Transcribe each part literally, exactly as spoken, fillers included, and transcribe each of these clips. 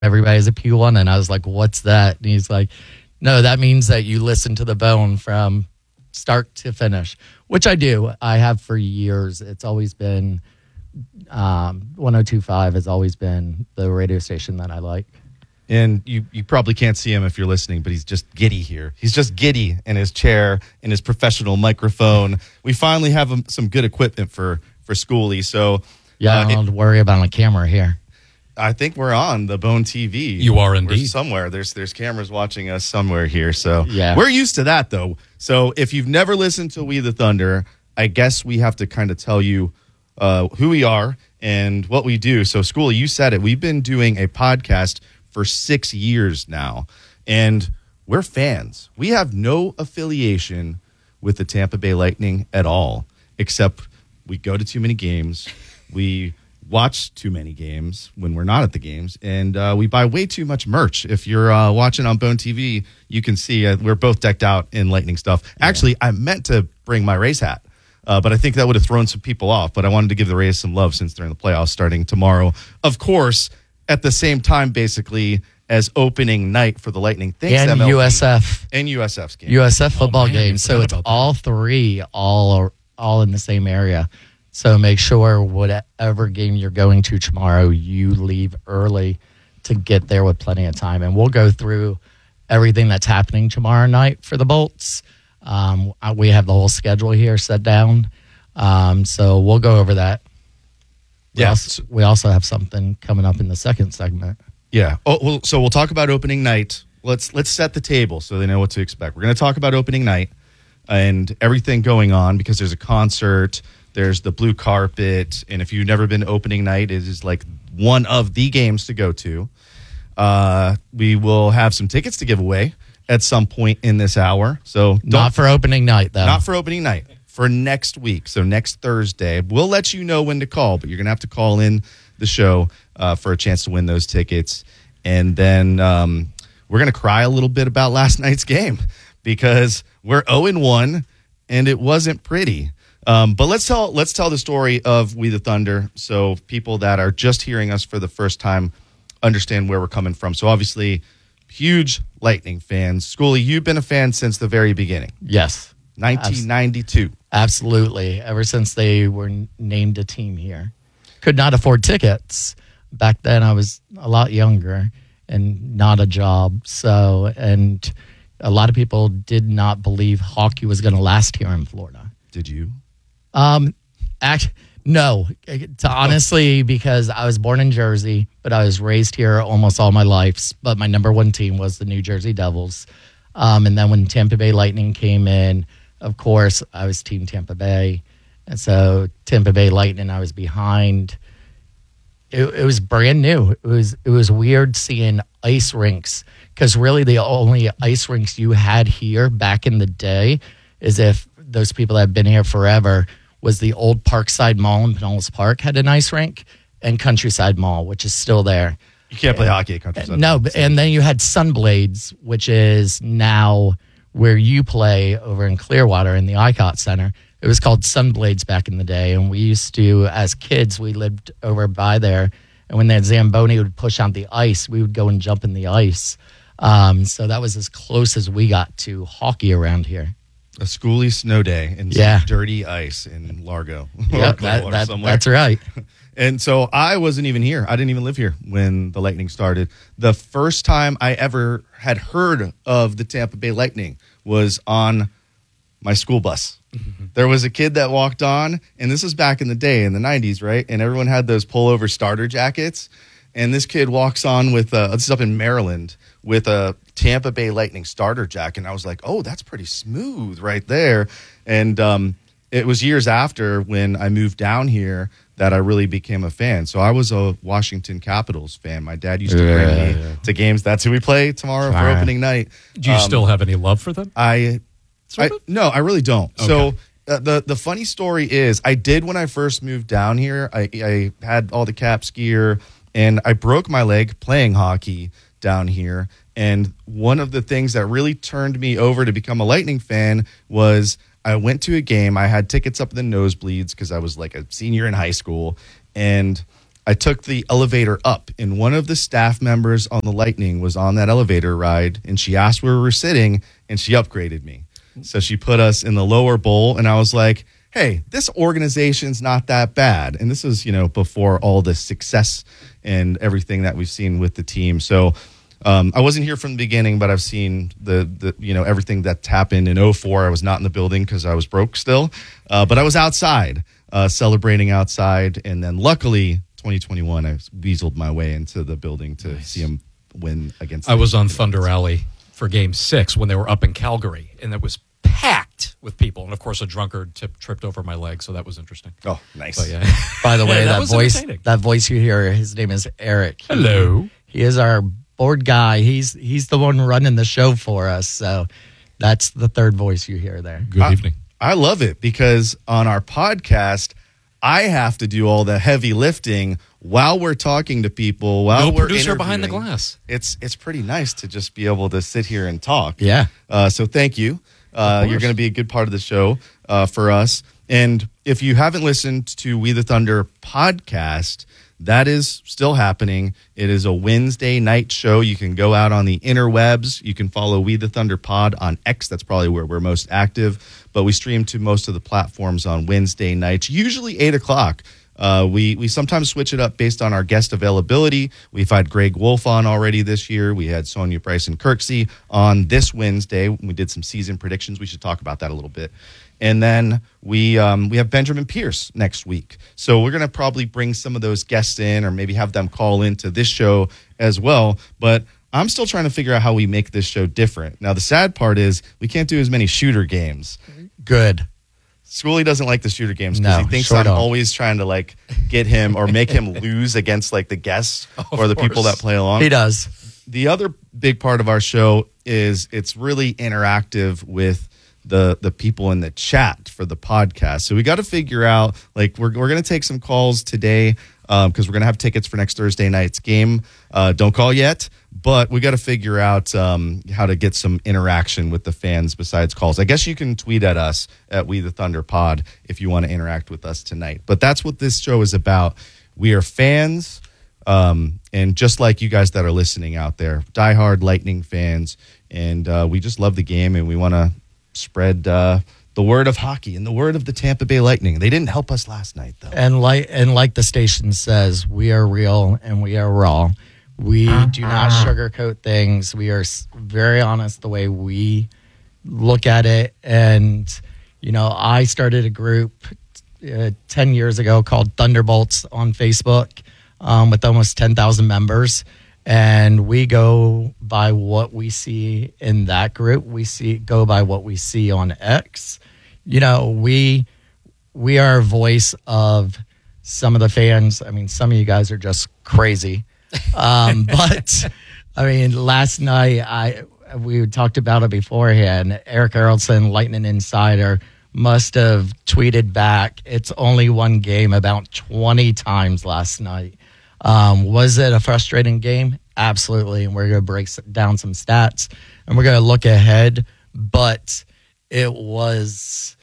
everybody's a P one. And I was like, what's that? And he's like, no, that means that you listen to the Bone from start to finish, which I do. I have for years. It's always been, um, one oh two point five has always been the radio station that I like. And you, you probably can't see him if you're listening, but he's just giddy here. He's just giddy in his chair, in his professional microphone. We finally have um, some good equipment for, for Schoolie. So yeah, uh, I don't it, worry about a camera here. I think we're on the Bone T V. You are indeed. We're somewhere. There's there's cameras watching us somewhere here. So yeah. We're used to that, though. So if you've never listened to We the Thunder, I guess we have to kind of tell you uh, who we are and what we do. So, Schoolie, you said it. We've been doing a podcast for six years now, and we're fans. We have no affiliation with the Tampa Bay Lightning at all, except we go to too many games. We watch too many games when we're not at the games, and uh, we buy way too much merch. If you're uh, watching on Bone T V, you can see uh, we're both decked out in Lightning stuff. Yeah. Actually, I meant to bring my Rays hat, uh, but I think that would have thrown some people off. But I wanted to give the Rays some love since they're in the playoffs starting tomorrow. Of course, at the same time, basically, as opening night for the Lightning. Thanks, and M L B. U S F. And U S F's game. U S F football oh, man, game. So it's all three, all are, all in the same area. So make sure whatever game you're going to tomorrow, you leave early to get there with plenty of time. And we'll go through everything that's happening tomorrow night for the Bolts. Um, we have the whole schedule here set down. Um, so we'll go over that. We, yeah. also, we also have something coming up in the second segment. Yeah. Oh, well, so we'll talk about opening night. Let's let's set the table so they know what to expect. We're going to talk about opening night and everything going on because there's a concert. There's the blue carpet, and if you've never been to opening night, it is like one of the games to go to. Uh, we will have some tickets to give away at some point in this hour. So don't, not for opening night, though. Not for opening night. For next week, so next Thursday. We'll let you know when to call, but you're going to have to call in the show uh, for a chance to win those tickets. And then um, we're going to cry a little bit about last night's game because we're oh and one, and it wasn't pretty. Um, but let's tell let's tell the story of We the Thunder so people that are just hearing us for the first time understand where we're coming from. So obviously, huge Lightning fans. Schoolie, you've been a fan since the very beginning. Yes. nineteen ninety-two. Absolutely. Ever since they were named a team here. Could not afford tickets. Back then, I was a lot younger and not a job. So, and a lot of people did not believe hockey was going to last here in Florida. Did you? Um, act, no, to honestly, because I was born in Jersey, but I was raised here almost all my life. But my number one team was the New Jersey Devils. Um, and then when Tampa Bay Lightning came in, of course, I was Team Tampa Bay. And so Tampa Bay Lightning, I was behind. It, it was brand new. It was it was weird seeing ice rinks because really the only ice rinks you had here back in the day is if those people that have been here forever was the old Parkside Mall in Pinellas Park had an ice rink, and Countryside Mall, which is still there. You can't play hockey at Countryside. No, but, and then you had Sunblades, which is now where you play over in Clearwater in the I C O T Center. It was called Sunblades back in the day, and we used to, as kids, we lived over by there, and when that Zamboni would push out the ice, we would go and jump in the ice. Um, so that was as close as we got to hockey around here. A Schoolie snow day and yeah. some dirty ice in Largo. Yeah, that, that, that's right. And so I wasn't even here. I didn't even live here when the Lightning started. The first time I ever had heard of the Tampa Bay Lightning was on my school bus. Mm-hmm. There was a kid that walked on, and this was back in the day, in the nineties, right? And everyone had those pullover starter jackets. And this kid walks on with, uh, this is up in Maryland, with a Tampa Bay Lightning starter jacket. And I was like, oh, that's pretty smooth right there. And um, it was years after when I moved down here that I really became a fan. So I was a Washington Capitals fan. My dad used to bring yeah, me yeah. to games. That's who we play tomorrow for opening night. Do you um, still have any love for them? I, sort I of? No, I really don't. Okay. So uh, the, the funny story is I did when I first moved down here. I, I had all the Caps gear, and I broke my leg playing hockey down here. And one of the things that really turned me over to become a Lightning fan was I went to a game. I had tickets up in the nosebleeds because I was like a senior in high school. And I took the elevator up, and one of the staff members on the Lightning was on that elevator ride, and she asked where we were sitting, and she upgraded me. So she put us in the lower bowl, and I was like, hey, this organization's not that bad. And this is, you know, before all the success and everything that we've seen with the team. So um, I wasn't here from the beginning, but I've seen the, the you know, everything that's happened in oh four. I was not in the building because I was broke still, uh, but I was outside uh, celebrating outside. And then luckily, twenty twenty-one, I weaseled my way into the building to nice. see him win against. I was on Thunder Alley for Game Six when they were up in Calgary, and it was packed with people, and of course a drunkard tip, tripped over my leg, so that was interesting. Oh, nice. But, yeah. By the way, yeah, that, that voice that voice you hear, his name is Eric. Hello. He, he is our board guy. He's he's the one running the show for us, so that's the third voice you hear there. Good I, evening. I love it because on our podcast, I have to do all the heavy lifting while we're talking to people, while no we're producer behind the interviewing. glass. It's it's pretty nice to just be able to sit here and talk. Yeah. Uh, so thank you. Uh, you're going to be a good part of the show uh, for us. And if you haven't listened to We the Thunder podcast, that is still happening. It is a Wednesday night show. You can go out on the interwebs. You can follow We the Thunder Pod on X. That's probably where we're most active. But we stream to most of the platforms on Wednesday nights, usually eight o'clock. Uh, we we sometimes switch it up based on our guest availability. We've had Greg Wolf on already this year. We had Sonia Bryson Kirksey on this Wednesday. We did some season predictions. We should talk about that a little bit. And then we um, we have Benjamin Pierce next week. So we're going to probably bring some of those guests in or maybe have them call into this show as well. But I'm still trying to figure out how we make this show different. Now, the sad part is we can't do as many shooter games. Good. Schoolie doesn't like the shooter games because No, he thinks sure I'm don't. always trying to like get him or make him lose against like the guests or the people that play along. He does. The other big part of our show is it's really interactive with the the people in the chat for the podcast. So we got to figure out like we're we're gonna take some calls today because um, we're gonna have tickets for next Thursday night's game. Uh, don't call yet. But we got to figure out um, how to get some interaction with the fans besides calls. I guess you can tweet at us at We the Thunder Pod if you want to interact with us tonight. But that's what this show is about. We are fans, um, and just like you guys that are listening out there, diehard Lightning fans, and uh, we just love the game, and we want to spread uh, the word of hockey and the word of the Tampa Bay Lightning. They didn't help us last night, though. And like and like the station says, we are real and we are raw. We do not sugarcoat things. We are s- very honest the way we look at it. And, you know, I started a group uh, ten years ago called Thunderbolts on Facebook um, with almost ten thousand members. And we go by what we see in that group. We see go by what we see on X. You know, we we are a voice of some of the fans. I mean, some of you guys are just crazy. Um, but I mean, last night I we talked about it beforehand. Eric Eraldson, Lightning Insider, must have tweeted back, "It's only one game," about twenty times last night. Um, was it a frustrating game? Absolutely. And we're going to break down some stats and we're going to look ahead. But it was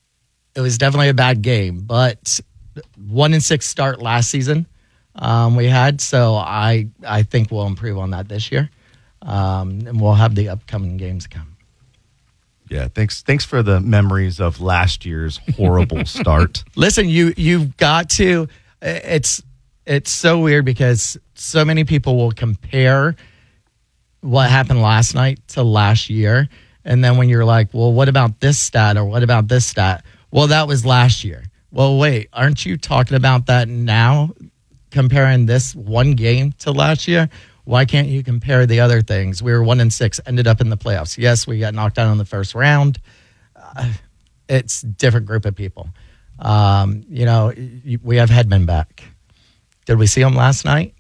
it was definitely a bad game. But one and six start last season. Um, we had, so I I think we'll improve on that this year, um, and we'll have the upcoming games come. Yeah, thanks. Thanks for the memories of last year's horrible start. Listen, you you've got to. It's it's so weird because so many people will compare what happened last night to last year, and then when you're like, well, what about this stat or what about this stat? Well, that was last year. Well, wait, aren't you talking about that now? Comparing this one game to last year, why can't you compare the other things? We were one and six, ended up in the playoffs. Yes, we got knocked out in the first round. Uh, it's a different group of people. Um, you know, we have Hedman back. Did we see him last night?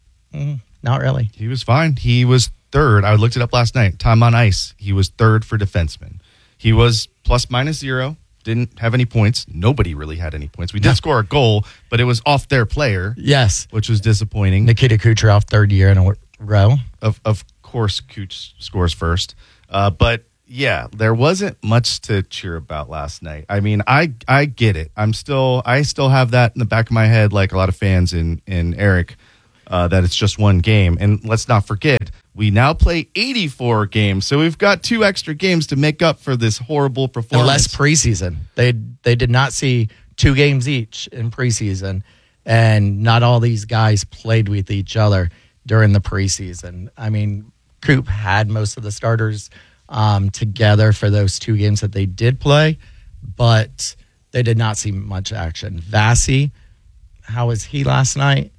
Mm, not really. He was fine. He was third. I looked it up last night. Time on ice. He was third for defenseman. He was plus minus zero. Didn't have any points. Nobody really had any points. We did score a goal, but it was off their player. Yes. Which was disappointing. Nikita Kucherov, third year in a row. Of of course, Kuch scores first. Uh, but yeah, there wasn't much to cheer about last night. I mean, I I get it. I'm still I still have that in the back of my head, like a lot of fans in in Eric, uh, that it's just one game. And let's not forget, we now play eighty-four games, so we've got two extra games to make up for this horrible performance. And less preseason. They they did not see two games each in preseason, and not all these guys played with each other during the preseason. I mean, Coop had most of the starters um, together for those two games that they did play, but they did not see much action. Vasi, how was he last night?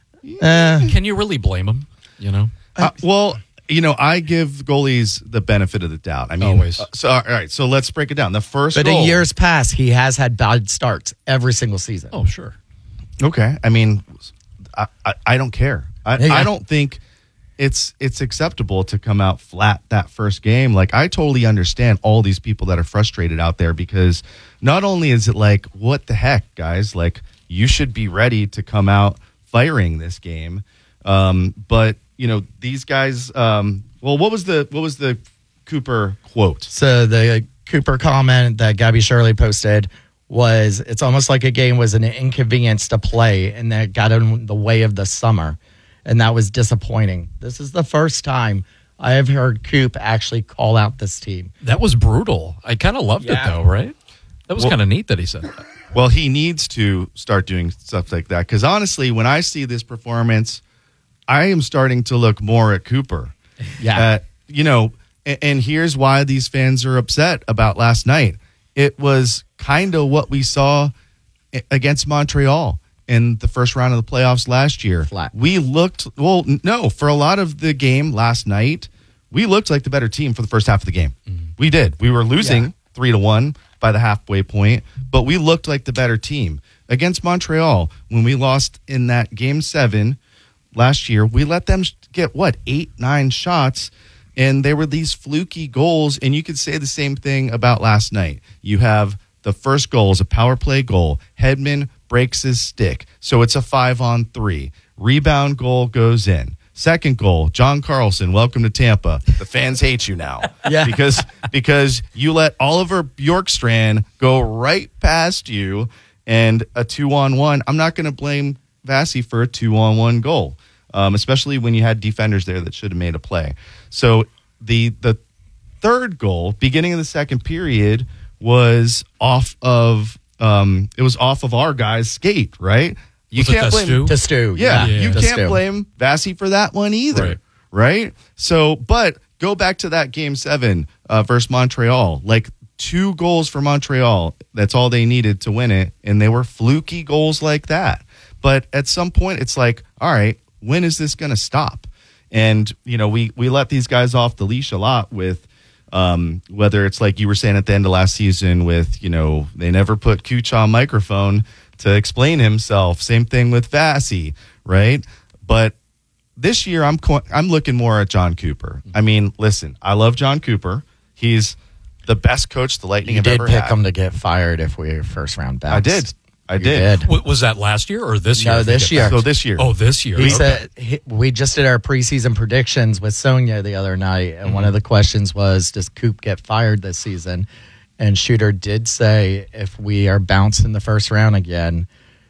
Eh, Can you really blame him? You know, Uh, well, you know, I give goalies the benefit of the doubt. I mean, Always. uh, so all right, so let's break it down. The first but goal, in years past, he has had bad starts every single season. oh sure. okay. I mean, I, I, I don't care. I, Yeah. I don't think it's it's acceptable to come out flat that first game. Like, I totally understand all these people that are frustrated out there, because not only is it like, what the heck, guys? Like, you should be ready to come out firing this game, um, but you know, these guys. Um, well, what was the what was the Cooper quote? So the Cooper comment that Gabby Shirley posted was, it's almost like a game was an inconvenience to play and that got in the way of the summer. And that was disappointing. This is the first time I have heard Coop actually call out this team. That was brutal. I kind of loved Yeah. it though, right? That was Well- kind of neat that he said that. Well, he needs to start doing stuff like that, because honestly, when I see this performance, I am starting to look more at Cooper. Yeah. Uh, you know, and, and here's why these fans are upset about last night. It was kind of what we saw i- against Montreal in the first round of the playoffs last year. Flat. We looked, well, n- no, for a lot of the game last night, we looked like the better team for the first half of the game. We did. We were losing Yeah. three to one by the halfway point, but we looked like the better team. Against Montreal, when we lost in that game seven last year, we let them get, what, eight, nine shots, and they were these fluky goals, and you could say the same thing about last night. You have the first goal is a power play goal. Hedman breaks his stick, so it's a five on three. Rebound goal goes in. Second goal, John Carlson, welcome to Tampa. The fans hate you now. Yeah. Because because you let Oliver Bjorkstrand go right past you, and a two on one. I'm not going to blame Vasi for a two on one goal, um, especially when you had defenders there that should have made a play. So the the third goal, beginning of the second period, was off of um, it was off of our guy's skate, right? You Was it can't the blame Stu? To Stu. yeah, Yeah. you To can't Stu. blame Vasi for that one either, Right. right? So, but go back to that game seven uh, versus Montreal. Like, two goals for Montreal. That's all they needed to win it, and they were fluky goals like that. But at some point, it's like, all right, when is this going to stop? And you know, we we let these guys off the leash a lot with. Um, whether it's like you were saying at the end of last season with, you know, they never put Kuch on microphone to explain himself. Same thing with Vasi, right? But this year, I'm co- I'm looking more at John Cooper. I mean, listen, I love John Cooper. He's the best coach the Lightning You have did ever pick had. him to get fired if we were first round bounced. I did. I You did. W- was that last year or this year? No, if you this get year. back? So this year. Oh, this year. He Okay. said he, we just did our preseason predictions with Sonia the other night, and Mm-hmm. one of the questions was, "Does Coop get fired this season?" And Shooter did say, "If we are bounced in the first round again,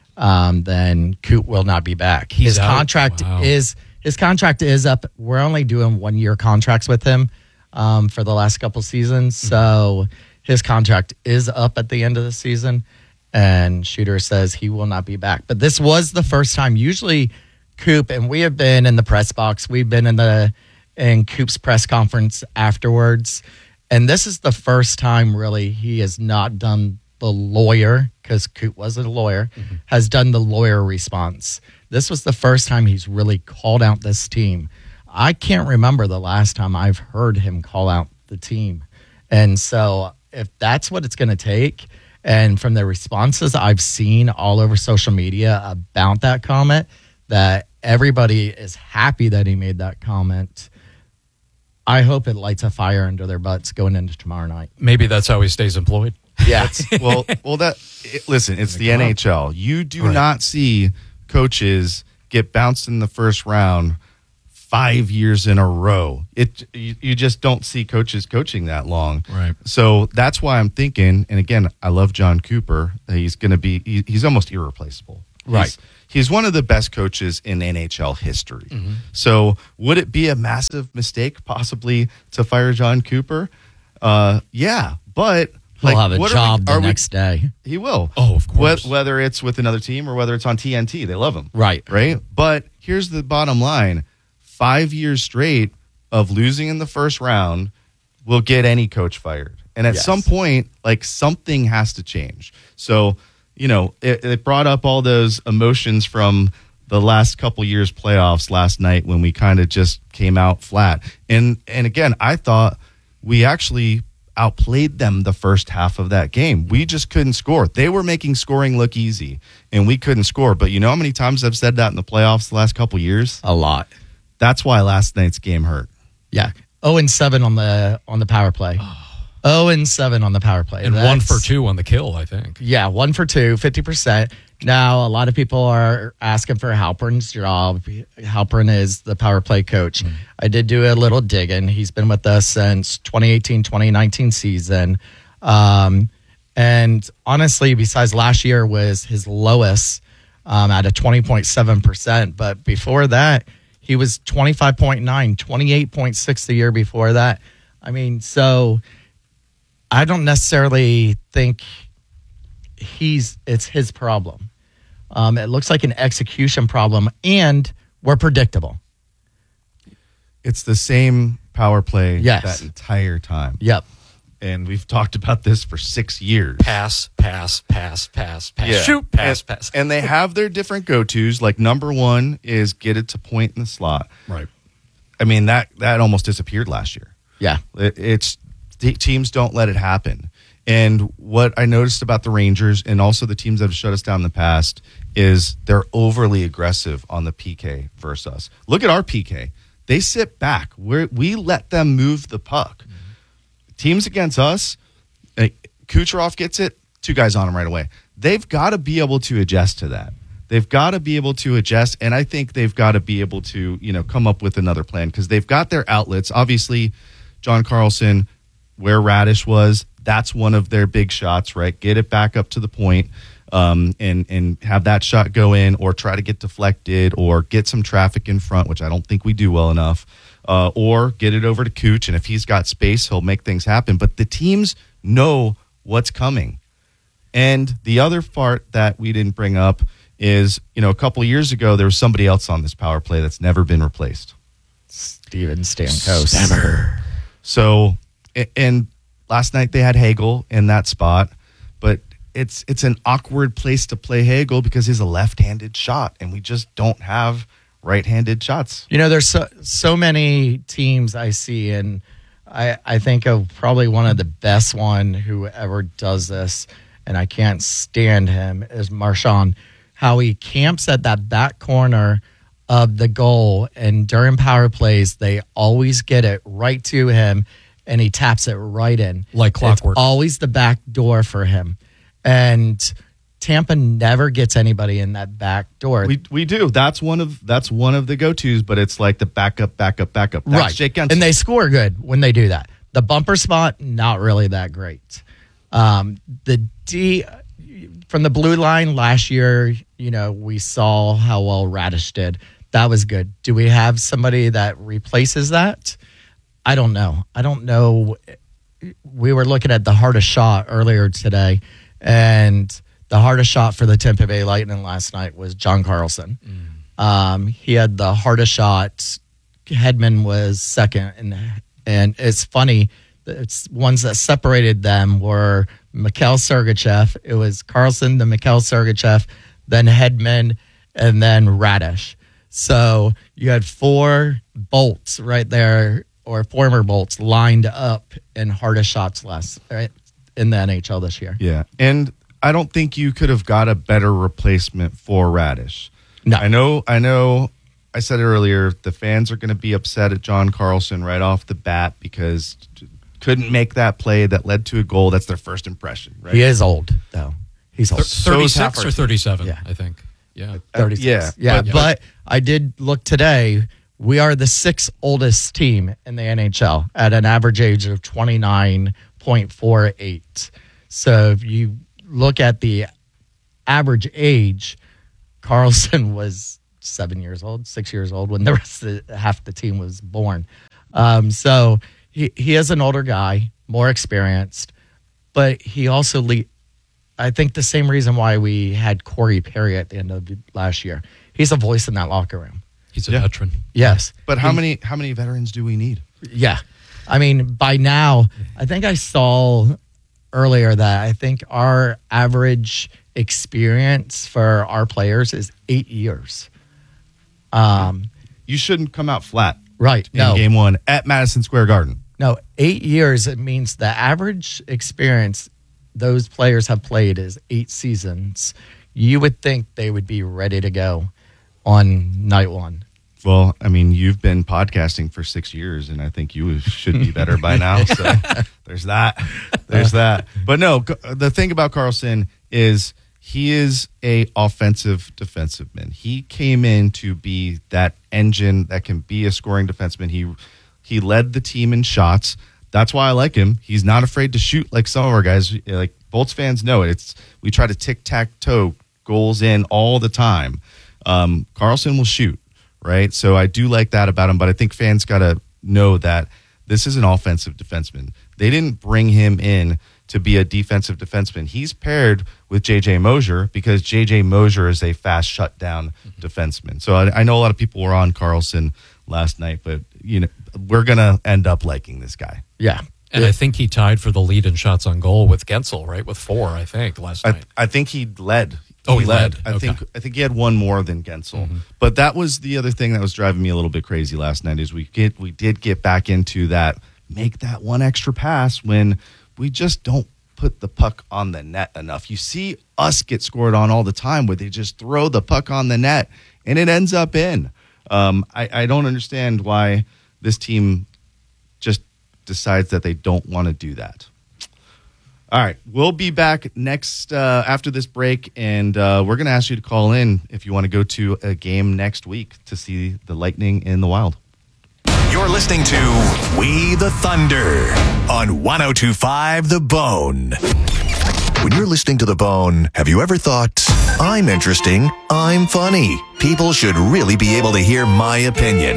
um, then Coop will not be back. He's his out? contract Wow. is his contract is up. We're only doing one year contracts with him um, for the last couple seasons, Mm-hmm. so his contract is up at the end of the season." And Shooter says he will not be back. But this was the first time. Usually, Coop, and we have been in the press box. We've been in the in Coop's press conference afterwards, and this is the first time really he has not done the lawyer, because Coop was a lawyer, Mm-hmm. has done the lawyer response. This was the first time he's really called out this team. I can't remember the last time I've heard him call out the team, and so if that's what it's going to take. And from the responses I've seen all over social media about that comment, that everybody is happy that he made that comment. I hope it lights a fire under their butts going into tomorrow night. Maybe that's how he stays employed. Yeah. well, well, that it, listen, it's the N H L. You do Right. not see coaches get bounced in the first round five years in a row. It you, you just don't see coaches coaching that long. Right. So that's why I'm thinking, and again, I love John Cooper. He's going to be, he, he's almost irreplaceable. Right. He's, he's one of the best coaches in N H L history. Mm-hmm. So would it be a massive mistake possibly to fire John Cooper? Uh, yeah, but He'll like, have a what are job we- the are we- next day. He will. Oh, of course. Whe- Whether it's with another team or whether it's on T N T, they love him. Right. Right. But here's the bottom line: five years straight of losing in the first round will get any coach fired. And at Yes. some point, like something has to change. So, you know, it, it brought up all those emotions from the last couple years playoffs last night when we kind of just came out flat. And and again, I thought we actually outplayed them the first half of that game. We just couldn't score. They were making scoring look easy, and we couldn't score. But you know how many times I've said that in the playoffs the last couple years? A lot. That's why last night's game hurt. Yeah. Oh and seven on the on the power play. Oh and seven on the power play. And one That's- for two on the kill, I think. Yeah, one for two, fifty percent. Now, a lot of people are asking for Halpern's job. Halpern is the power play coach. Mm-hmm. I did do a little digging. He's been with us since twenty eighteen twenty nineteen season. Um, and honestly, besides last year was his lowest um, at a twenty point seven percent. But before that, he was twenty-five point nine, twenty-eight point six the year before that. I mean, so I don't necessarily think he's it's his problem. Um, it looks like an execution problem, and we're predictable. It's the same power play Yes. that entire time. Yep. And we've talked about this for six years. Pass, pass, pass, pass, pass. Yeah. Shoot, pass, and, pass. And they have their different go-tos. Like number one is get it to point in the slot. Right. I mean, that, that almost disappeared last year. Yeah. It, it's the teams don't let it happen. And what I noticed about the Rangers and also the teams that have shut us down in the past is they're overly aggressive on the P K versus us. Look at our P K. They sit back. We're, we let them move the puck. Mm-hmm. Teams against us, uh, Kucherov gets it, two guys on him right away. They've got to be able to adjust to that. They've got to be able to adjust, and I think they've got to be able to, you know, come up with another plan because they've got their outlets. Obviously, John Carlson, where Radish was, that's one of their big shots, right? Get it back up to the point, um, and and have that shot go in, or try to get deflected, or get some traffic in front, which I don't think we do well enough, uh, or get it over to Cooch, and if he's got space, he'll make things happen. But the teams know what's coming. And the other part that we didn't bring up is, you know, a couple of years ago, there was somebody else on this power play that's never been replaced. Steven Stamkos. Never. So, a- and last night they had Hagel in that spot, but it's it's an awkward place to play Hagel because he's a left-handed shot, and we just don't have right-handed shots. You know, there's so, so many teams I see, and I, I think of probably one of the best one who ever does this, and I can't stand him, is Marchand. How he camps at that back corner of the goal, and during power plays, they always get it right to him, and he taps it right in. Like clockwork. It's always the back door for him. And Tampa never gets anybody in that back door. We we do. That's one of that's one of the go-tos, but it's like the backup, backup, backup. That's right. Jake Guentzel. And they score good when they do that. The bumper spot, not really that great. Um, the D from the blue line last year, you know, we saw how well Radish did. That was good. Do we have somebody that replaces that? I don't know. I don't know. We were looking at the hardest shot earlier today, and the hardest shot for the Tampa Bay Lightning last night was John Carlson. Mm. Um, he had the hardest shot. Hedman was second, and and it's funny. It's ones that separated them were Mikhail Sergachev. It was Carlson, then Mikhail Sergachev, then Hedman, and then Radish. So you had four bolts right there, or former bolts lined up in hardest shots last right, in the N H L this year. Yeah, and I don't think you could have got a better replacement for Radish. No. I know, I know. I said it earlier. The fans are going to be upset at John Carlson right off the bat because couldn't make that play that led to a goal. That's their first impression, right? He is old, though. He's old. So is half thirty-six our or team. thirty-seven, Yeah. I think. Yeah. Uh, thirty-six. yeah, yeah. but- But I did look today. We are the sixth oldest team in the N H L at an average age of twenty-nine point four eight. So if you look at the average age, Karlsson was seven years old, six years old when the rest of the, half the team was born. Um, so he, he is an older guy, more experienced, but he also le- I think the same reason why we had Corey Perry at the end of last year. He's a voice in that locker room. He's a Yeah. veteran. Yes. But how He- many how many veterans do we need? Yeah. I mean, by now, I think I saw earlier that I think our average experience for our players is eight years. Um, You shouldn't come out flat right. in No, game one at Madison Square Garden. no, eight years, it means the average experience those players have played is eight seasons. You would think they would be ready to go on night one. Well, I mean, you've been podcasting for six years, and I think you should be better by now. So there's that. There's that. But no, the thing about Karlsson is he is a offensive defenseman. He came in to be that engine that can be a scoring defenseman. He he led the team in shots. That's why I like him. He's not afraid to shoot like some of our guys. Like Bolts fans know it. It's we try to tic tac toe goals in all the time. Um, Karlsson will shoot. Right. So I do like that about him, but I think fans got to know that this is an offensive defenseman. They didn't bring him in to be a defensive defenseman. He's paired with J J Mosier because J J Mosier is a fast shutdown mm-hmm. defenseman. So I, I know a lot of people were on Karlsson last night, but you know we're going to end up liking this guy. Yeah. And I think he tied for the lead in shots on goal with Gensel, right? With four, I think, last I, night. I think he led. Oh, he led. I Okay. think I think he had one more than Gensel. Mm-hmm. But that was the other thing that was driving me a little bit crazy last night is we get we did get back into that make that one extra pass when we just don't put the puck on the net enough. You see us get scored on all the time where they just throw the puck on the net and it ends up in. Um, I, I don't understand why this team just decides that they don't want to do that. All right, we'll be back next uh, after this break, and uh, we're going to ask you to call in if you want to go to a game next week to see the Lightning in the Wild. You're listening to We the Thunder on one oh two point five The Bone. When you're listening to The Bone, have you ever thought, I'm interesting, I'm funny, people should really be able to hear my opinion?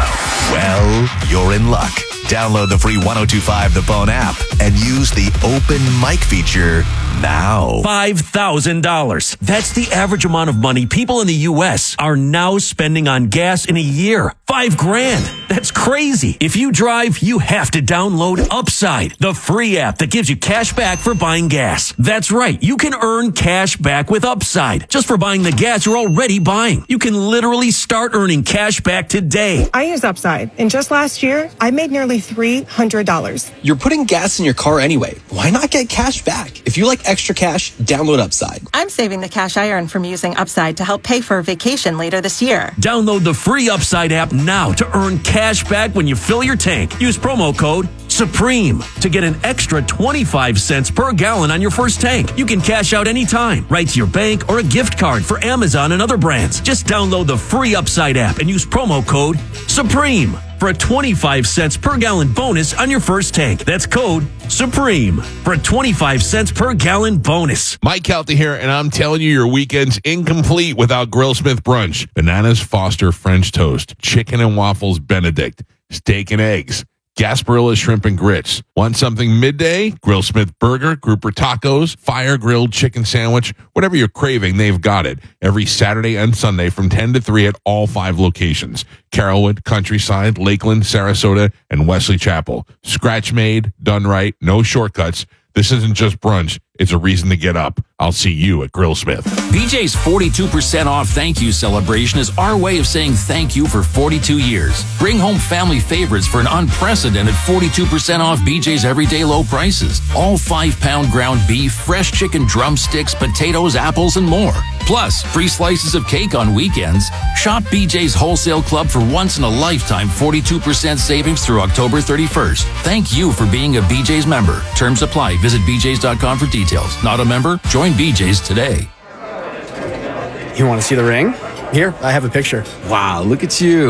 Well, you're in luck. Download the free one oh two point five The Bone app and use the open mic feature now. five thousand dollars. That's the average amount of money people in the U S are now spending on gas in a year. Five grand. That's crazy. If you drive, you have to download Upside, the free app that gives you cash back for buying gas. That's right. You can earn cash back with Upside just for buying the gas you're already buying. You can literally start earning cash back today. I use Upside, and just last year, I made nearly three hundred dollars. You're putting gas in your car anyway. Why not get cash back? If you like extra cash, download Upside. I'm saving the cash I earn from using Upside to help pay for a vacation later this year. Download the free Upside app now to earn cash back when you fill your tank. Use promo code SUPREME to get an extra twenty-five cents per gallon on your first tank. You can cash out anytime, right to your bank or a gift card for Amazon and other brands. Just download the free Upside app and use promo code SUPREME for a twenty-five cents per gallon bonus on your first tank. That's code SUPREME for a twenty-five cents per gallon bonus. Mike Calta here, and I'm telling you, your weekend's incomplete without Grillsmith brunch. Bananas Foster French toast, chicken and waffles Benedict, steak and eggs, Gasparilla shrimp and grits. Want something midday? Grillsmith burger, grouper tacos, fire grilled chicken sandwich, whatever you're craving, they've got it. Every Saturday and Sunday from ten to three at all five locations. Carrollwood, Countryside, Lakeland, Sarasota, and Wesley Chapel. Scratch made, done right, no shortcuts. This isn't just brunch. It's a reason to get up. I'll see you at Grillsmith. B J's forty-two percent off thank you celebration is our way of saying thank you for forty-two years. Bring home family favorites for an unprecedented forty-two percent off B J's everyday low prices. All five-pound ground beef, fresh chicken drumsticks, potatoes, apples, and more. Plus, free slices of cake on weekends. Shop B J's Wholesale Club for once-in-a-lifetime forty-two percent savings through October thirty-first. Thank you for being a B J's member. Terms apply. Visit b j's dot com for details. Not a member? Join B J's today. You want to see the ring? Here, I have a picture. Wow, look at you.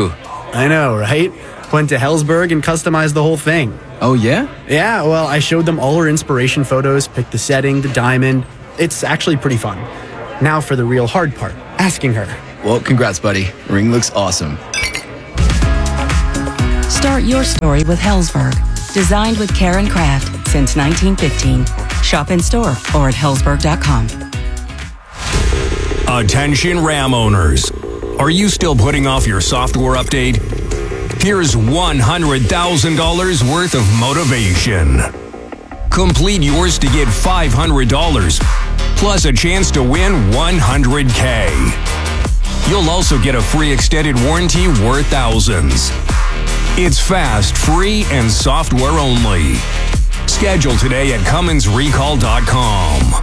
I know, right? Went to Helzberg and customized the whole thing. Oh, yeah? Yeah, well, I showed them all her inspiration photos, picked the setting, the diamond. It's actually pretty fun. Now for the real hard part, asking her. Well, congrats, buddy. Ring looks awesome. Start your story with Helzberg. Designed with care and craft since nineteen fifteen. Shop in store or at helzberg dot com. Attention Ram owners. Are you still putting off your software update? Here's one hundred thousand dollars worth of motivation. Complete yours to get five hundred dollars, plus a chance to win one hundred K. You'll also get a free extended warranty worth thousands. It's fast, free, and software only. Schedule today at Cummins Recall dot com.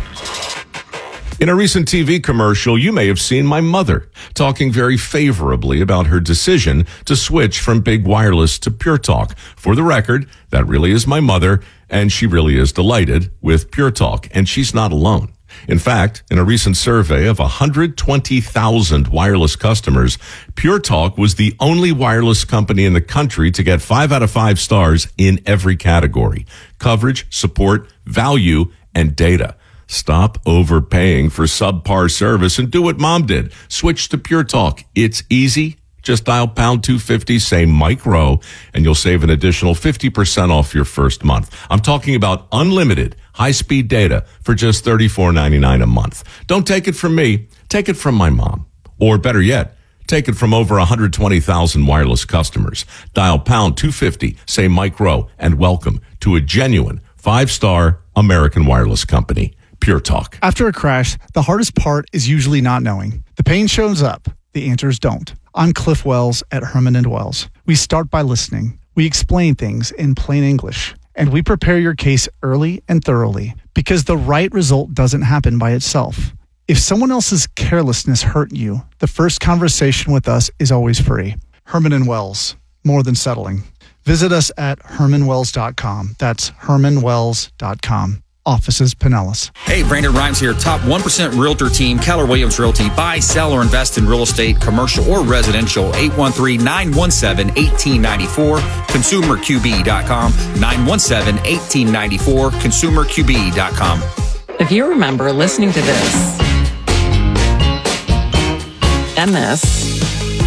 In a recent T V commercial, you may have seen my mother talking very favorably about her decision to switch from Big Wireless to Pure Talk. For the record, that really is my mother, and she really is delighted with Pure Talk, and she's not alone. In fact, in a recent survey of one hundred twenty thousand wireless customers, Pure Talk was the only wireless company in the country to get five out of five stars in every category: coverage, support, value, and data. Stop overpaying for subpar service and do what Mom did. Switch to Pure Talk. It's easy. Just dial pound two fifty, say Mike Rowe, and you'll save an additional fifty percent off your first month. I'm talking about unlimited high-speed data for just thirty-four ninety-nine a month. Don't take it from me. Take it from my mom. Or better yet, take it from over one hundred twenty thousand wireless customers. Dial pound two fifty, say Mike Rowe, and welcome to a genuine five-star American wireless company. Pure Talk. After a crash, the hardest part is usually not knowing. The pain shows up. The answers don't. I'm Cliff Wells at Herman and Wells. We start by listening. We explain things in plain English. And we prepare your case early and thoroughly, because the right result doesn't happen by itself. If someone else's carelessness hurt you, the first conversation with us is always free. Herman and Wells. More than settling. Visit us at herman wells dot com. That's herman wells dot com. Offices Pinellas. Hey, Brandon Rhymes here. Top one percent Realtor Team, Keller Williams Realty. Buy, sell, or invest in real estate, commercial or residential. eight one three, nine one seven, one eight nine four. consumer q b dot com. nine one seven, one eight nine four. consumer q b dot com. If you remember listening to this, and this,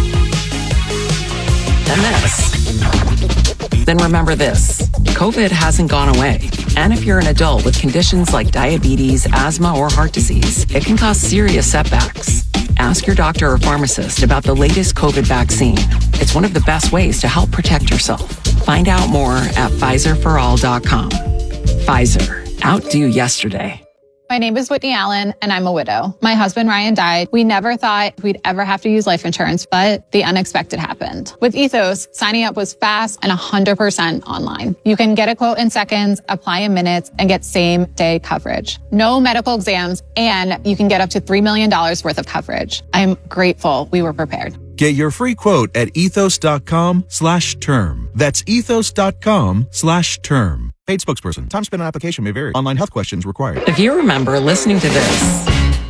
and this, then remember this. COVID hasn't gone away. And if you're an adult with conditions like diabetes, asthma, or heart disease, it can cause serious setbacks. Ask your doctor or pharmacist about the latest COVID vaccine. It's one of the best ways to help protect yourself. Find out more at Pfizer for all dot com. Pfizer. Outdo yesterday. My name is Whitney Allen, and I'm a widow. My husband, Ryan, died. We never thought we'd ever have to use life insurance, but the unexpected happened. With Ethos, signing up was fast and one hundred percent online. You can get a quote in seconds, apply in minutes, and get same-day coverage. No medical exams, and you can get up to three million dollars worth of coverage. I'm grateful we were prepared. Get your free quote at ethos.com slash term. That's ethos.com slash term. Paid spokesperson. Time spent on application may vary. Online health questions required. If you remember listening to this,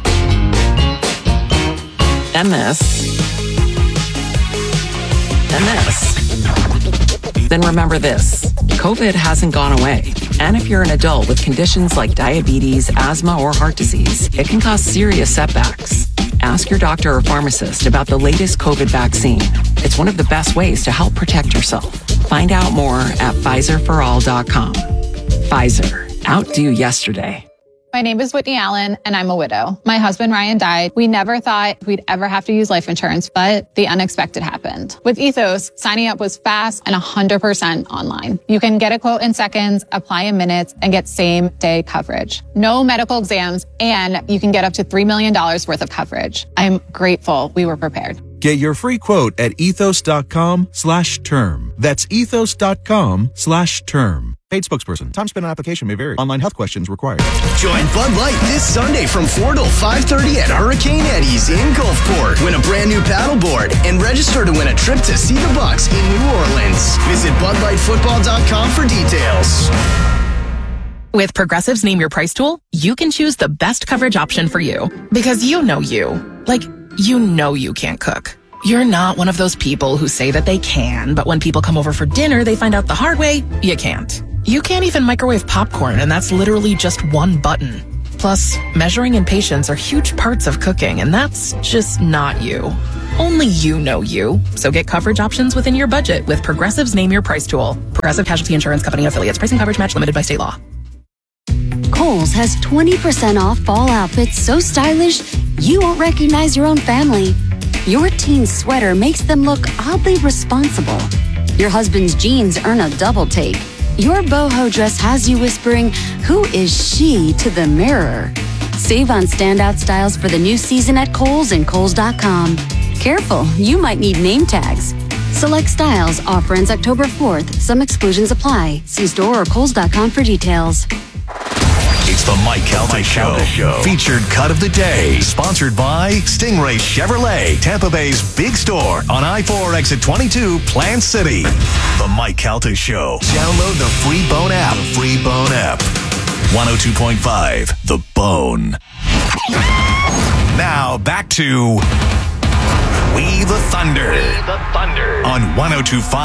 and this, and this, then remember this. COVID hasn't gone away. And if you're an adult with conditions like diabetes, asthma, or heart disease, it can cause serious setbacks. Ask your doctor or pharmacist about the latest COVID vaccine. It's one of the best ways to help protect yourself. Find out more at Pfizer for all dot com. Pfizer. Outdo yesterday. My name is Whitney Allen, and I'm a widow. My husband, Ryan, died. We never thought we'd ever have to use life insurance, but the unexpected happened. With Ethos, signing up was fast and one hundred percent online. You can get a quote in seconds, apply in minutes, and get same-day coverage. No medical exams, and you can get up to three million dollars worth of coverage. I'm grateful we were prepared. Get your free quote at ethos.com slash term. That's ethos.com slash term. Paid spokesperson. Time spent on application may vary. Online health questions required. Join Bud Light this Sunday from four till five thirty at Hurricane Eddie's in Gulfport. Win a brand new paddleboard and register to win a trip to see the Bucks in New Orleans. Visit bud light football dot com for details. With Progressive's Name Your Price tool, you can choose the best coverage option for you. Because you know you. Like, you know you can't cook. You're not one of those people who say that they can, but when people come over for dinner, they find out the hard way, you can't. You can't even microwave popcorn, and that's literally just one button. Plus, measuring and patience are huge parts of cooking, and that's just not you. Only you know you. So get coverage options within your budget with Progressive's Name Your Price tool. Progressive Casualty Insurance Company affiliates. Pricing coverage match limited by state law. Kohl's has twenty percent off fall outfits so stylish you won't recognize your own family. Your teen's sweater makes them look oddly responsible. Your husband's jeans earn a double take. Your boho dress has you whispering, "Who is she?" to the mirror. Save on standout styles for the new season at Kohl's and Kohl's dot com. Careful, you might need name tags. Select styles. Offer ends October fourth. Some exclusions apply. See store or Kohl's dot com for details. It's the Mike Calta Show. Show. Featured cut of the day. Sponsored by Stingray Chevrolet, Tampa Bay's big store on I four exit twenty-two, Plant City. The Mike Calta Show. Download the free Bone app. The free Bone app. one oh two point five, The Bone. Now back to We the Thunder. We the Thunder. On one oh two point five.